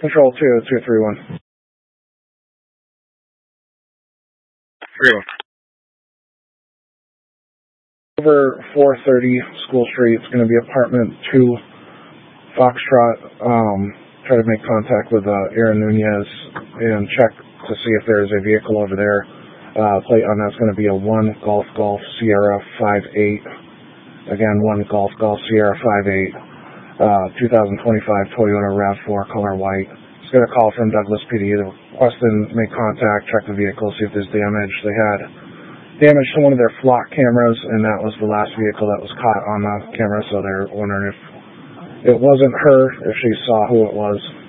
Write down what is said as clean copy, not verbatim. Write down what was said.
Control 231. 31. Over 430 School Street. It's going to be apartment 2, Foxtrot. Try to make contact with Aaron Nunez and check to see if there's a vehicle over there. Plate on that's going to be a 1 Golf Sierra 58. Again, 1 Golf Sierra 58. 2025 Toyota RAV4 color white. It's going to call from Douglas PD to request and make contact, check the vehicle, see if there's damage. They had damage to one of their flock cameras, and that was the last vehicle that was caught on the camera, so they're wondering if it wasn't her, if she saw who it was.